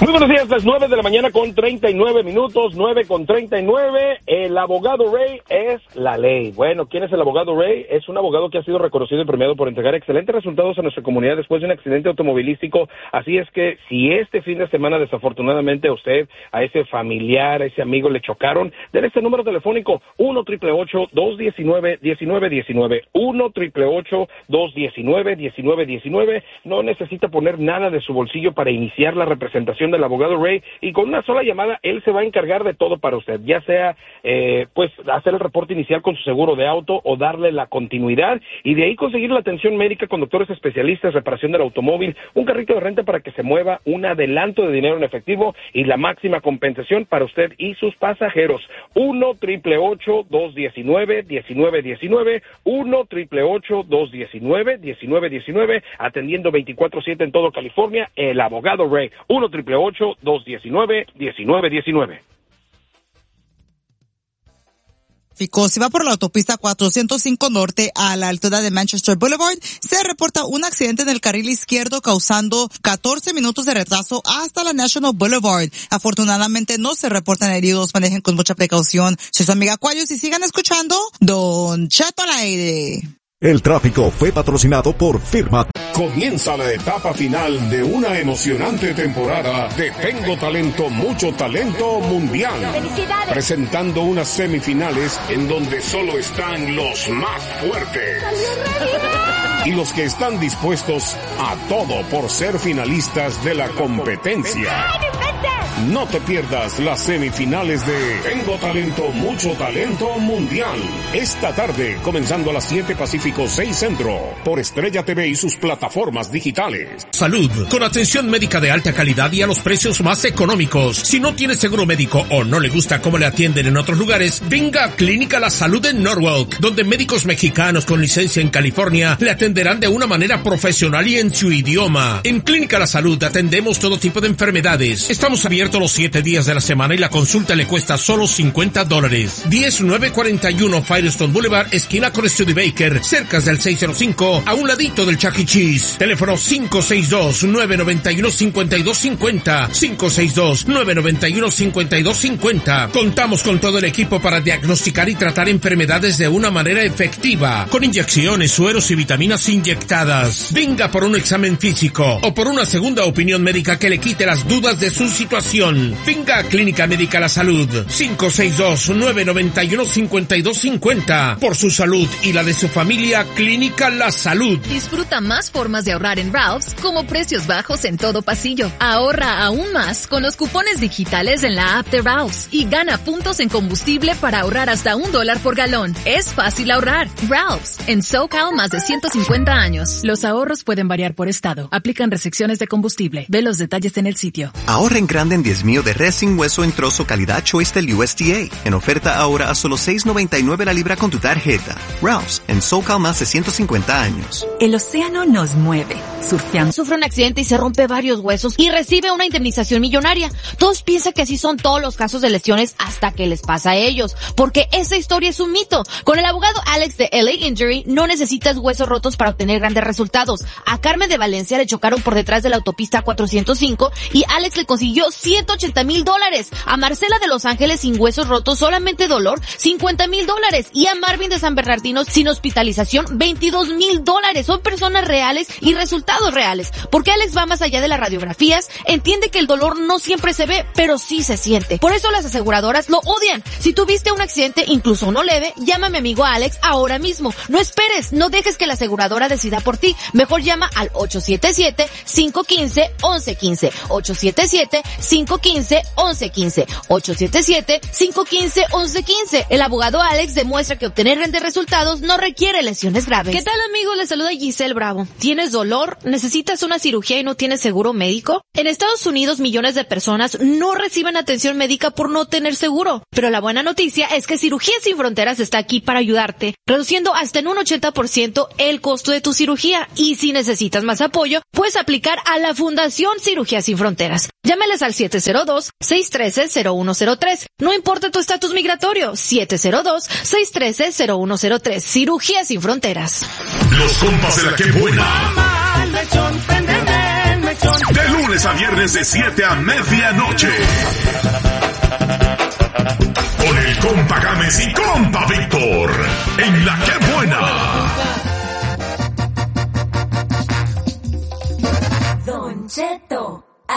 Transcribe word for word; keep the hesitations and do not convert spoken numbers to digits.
Muy buenos días, las nueve de la mañana con treinta y nueve minutos, nueve con treinta y nueve. El abogado Ray es la ley. Bueno, ¿quién es el abogado Ray? Es un abogado que ha sido reconocido y premiado por entregar excelentes resultados a nuestra comunidad después de un accidente automovilístico. Así es que si este fin de semana desafortunadamente a usted, a ese familiar, a ese amigo le chocaron, denle este número telefónico uno triple ocho, dos diecinueve, diecinueve diecinueve, uno triple ocho, dos diecinueve, diecinueve diecinueve. No necesita poner nada de su bolsillo para iniciar la representación del abogado Ray, y con una sola llamada él se va a encargar de todo para usted, ya sea eh, pues hacer el reporte inicial con su seguro de auto o darle la continuidad, y de ahí conseguir la atención médica con doctores especialistas, reparación del automóvil, un carrito de renta para que se mueva, un adelanto de dinero en efectivo y la máxima compensación para usted y sus pasajeros. uno triple ocho, dos diecinueve, diecinueve diecinueve, uno triple ocho, dos diecinueve, diecinueve diecinueve, atendiendo veinticuatro siete en todo California, el abogado Ray. uno triple ocho, dos diecinueve, diecinueve diecinueve. Si va por la autopista cuatrocientos cinco Norte a la altura de Manchester Boulevard, se reporta un accidente en el carril izquierdo causando catorce minutos de retraso hasta la National Boulevard. Afortunadamente no se reportan heridos, manejen con mucha precaución. Soy su amiga Cuayos y sigan escuchando Don Cheto al aire. El tráfico fue patrocinado por Firma. Comienza la etapa final de una emocionante temporada de Tengo Talento, Mucho Talento Mundial. ¡Felicidades! Presentando unas semifinales en donde solo están los más fuertes. Y los que están dispuestos a todo por ser finalistas de la competencia. No te pierdas las semifinales de Tengo Talento, Mucho Talento Mundial. Esta tarde, comenzando a las siete Pacífico, seis Centro, por Estrella T V y sus plataformas digitales. Salud, con atención médica de alta calidad y a los precios más económicos. Si no tiene seguro médico o no le gusta cómo le atienden en otros lugares, venga a Clínica La Salud en Norwalk, donde médicos mexicanos con licencia en California le atenderán de una manera profesional y en su idioma. En Clínica La Salud atendemos todo tipo de enfermedades. Estamos abiertos los siete días de la semana y la consulta le cuesta solo cincuenta dólares. diez nueve cuarenta y uno Firestone Boulevard, esquina con Studebaker, cerca del seiscientos cinco, a un ladito del Chuck E. Cheese. Teléfono cinco seis dos, nueve nueve uno, cinco dos cinco cero, cinco seis dos, nueve nueve uno, cinco dos cinco cero. Contamos con todo el equipo para diagnosticar y tratar enfermedades de una manera efectiva, con inyecciones, sueros y vitaminas inyectadas. Venga por un examen físico o por una segunda opinión médica que le quite las dudas de su situación. Venga a Clínica Médica La Salud, cinco seis dos, nueve nueve uno, cinco dos cinco cero. Por su salud y la de su familia, Clínica La Salud. Disfruta más formas de ahorrar en Ralph's, como precios bajos en todo pasillo. Ahorra aún más con los cupones digitales en la app de Ralph's y gana puntos en combustible para ahorrar hasta un dólar por galón. Es fácil ahorrar. Ralph's, en SoCal más de ciento cincuenta años. Los ahorros pueden variar por estado. Aplican restricciones de combustible. Ve los detalles en el sitio. Ahorra en grande en diez mío de res sin hueso en trozo calidad Choice del U S D A. En oferta ahora a solo seis noventa y nueve la libra con tu tarjeta. Ralph's, en SoCal más de ciento cincuenta años. El océano nos mueve. Surfeando. Sufre un accidente y se rompe varios huesos y recibe una indemnización millonaria. Todos piensan que así son todos los casos de lesiones hasta que les pasa a ellos, porque esa historia es un mito. Con el abogado Alex de L A Injury no necesitas huesos rotos para obtener grandes resultados. A Carmen de Valencia le chocaron por detrás de la autopista cuatrocientos cinco y Alex le consiguió ciento ochenta mil dólares. A Marcela de Los Ángeles sin huesos rotos, solamente dolor, cincuenta mil dólares. Y a Marvin de San Bernardino sin hospitalización, veintidós mil dólares. Son personas reales y resultados reales. Porque Alex va más allá de las radiografías, entiende que el dolor no siempre se ve, pero sí se siente. Por eso las aseguradoras lo odian. Si tuviste un accidente, incluso uno leve, llama a mi amigo Alex ahora mismo. No esperes, no dejes que la aseguradora decida por ti. Mejor llama al ocho siete siete, cinco uno cinco, once quince. ocho siete siete, cinco uno cinco, once quince. ocho siete siete, cinco uno cinco, once quince. El abogado Alex demuestra que obtener grandes resultados no requiere lesiones graves. ¿Qué tal, amigos? Les saluda Giselle Bravo. ¿Tienes dolor? ¿Necesitas una cirugía y no tienes seguro médico? En Estados Unidos, millones de personas no reciben atención médica por no tener seguro. Pero la buena noticia es que Cirugías Sin Fronteras está aquí para ayudarte, reduciendo hasta en un ochenta por ciento el costo de tu cirugía. Y si necesitas más apoyo, puedes aplicar a la Fundación Cirugías Sin Fronteras. Llámales al siete cero dos, seis uno tres, cero uno cero tres. No importa tu estatus migratorio, siete cero dos, seis uno tres, cero uno cero tres. Cirugías Sin Fronteras. Los compas de la que buena. De lunes lunes a viernes de siete a medianoche. Con el compa Gámez y compa Víctor. En La Que Buena. Don Cheto